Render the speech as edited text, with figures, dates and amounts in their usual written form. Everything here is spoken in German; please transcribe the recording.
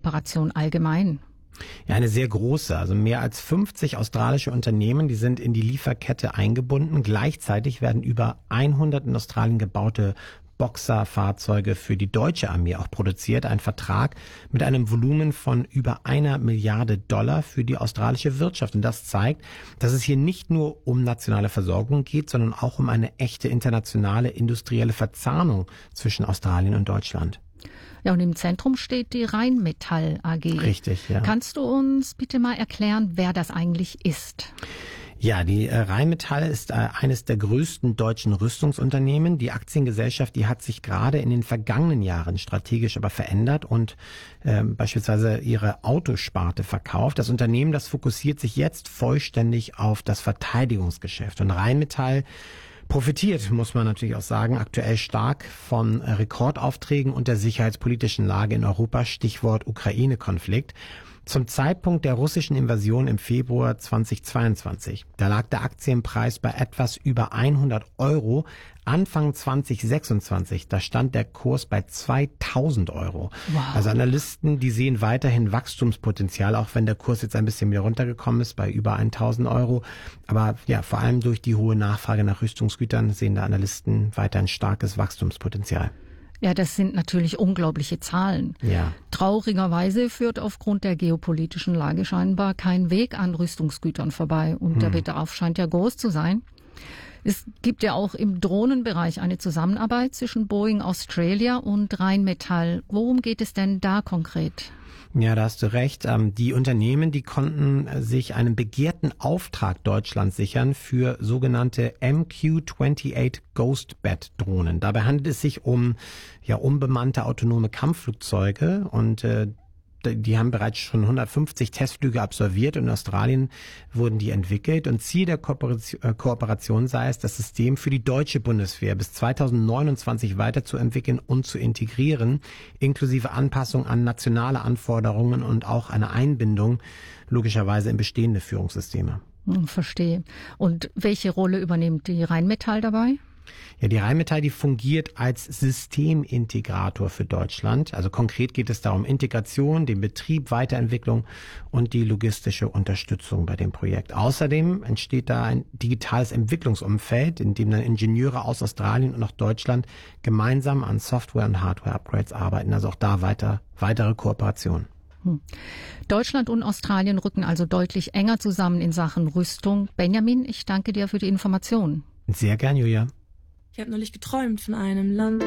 Kooperation allgemein? Ja, eine sehr große, also mehr als 50 australische Unternehmen, die sind in die Lieferkette eingebunden. Gleichzeitig werden über 100 in Australien gebaute Boxer-Fahrzeuge für die deutsche Armee auch produziert. Ein Vertrag mit einem Volumen von über $1 Milliarde für die australische Wirtschaft. Und das zeigt, dass es hier nicht nur um nationale Versorgung geht, sondern auch um eine echte internationale industrielle Verzahnung zwischen Australien und Deutschland. Ja, und im Zentrum steht die Rheinmetall AG. Richtig, ja. Kannst du uns bitte mal erklären, wer das eigentlich ist? Ja, die Rheinmetall ist eines der größten deutschen Rüstungsunternehmen. Die Aktiengesellschaft, die hat sich gerade in den vergangenen Jahren strategisch aber verändert und beispielsweise ihre Autosparte verkauft. Das Unternehmen, das fokussiert sich jetzt vollständig auf das Verteidigungsgeschäft. Und Rheinmetall profitiert, muss man natürlich auch sagen, aktuell stark von Rekordaufträgen und der sicherheitspolitischen Lage in Europa, Stichwort Ukraine-Konflikt. Zum Zeitpunkt der russischen Invasion im Februar 2022, da lag der Aktienpreis bei etwas über 100 Euro. Anfang 2026, da stand der Kurs bei 2000 Euro. Wow. Also Analysten, die sehen weiterhin Wachstumspotenzial, auch wenn der Kurs jetzt ein bisschen wieder runtergekommen ist bei über 1000 Euro. Aber ja, vor allem durch die hohe Nachfrage nach Rüstungsgütern sehen da Analysten weiterhin starkes Wachstumspotenzial. Ja, das sind natürlich unglaubliche Zahlen. Ja. Traurigerweise führt aufgrund der geopolitischen Lage scheinbar kein Weg an Rüstungsgütern vorbei. Und der Bedarf scheint ja groß zu sein. Es gibt ja auch im Drohnenbereich eine Zusammenarbeit zwischen Boeing Australia und Rheinmetall. Worum geht es denn da konkret? Ja, da hast du recht. Die Unternehmen, die konnten sich einen begehrten Auftrag Deutschlands sichern für sogenannte MQ-28 Ghost-Bat-Drohnen. Dabei handelt es sich um unbemannte autonome Kampfflugzeuge und die haben bereits schon 150 Testflüge absolviert und in Australien wurden die entwickelt. Und Ziel der Kooperation sei es, das System für die deutsche Bundeswehr bis 2029 weiterzuentwickeln und zu integrieren, inklusive Anpassung an nationale Anforderungen und auch eine Einbindung logischerweise in bestehende Führungssysteme. Verstehe. Und welche Rolle übernimmt die Rheinmetall dabei? Ja, die Rheinmetall, die fungiert als Systemintegrator für Deutschland. Also konkret geht es darum Integration, den Betrieb, Weiterentwicklung und die logistische Unterstützung bei dem Projekt. Außerdem entsteht da ein digitales Entwicklungsumfeld, in dem dann Ingenieure aus Australien und auch Deutschland gemeinsam an Software- und Hardware-Upgrades arbeiten. Also auch da weitere Kooperation. Deutschland und Australien rücken also deutlich enger zusammen in Sachen Rüstung. Benjamin, ich danke dir für die Informationen. Sehr gern, Julia. Ich habe neulich geträumt von einem Land.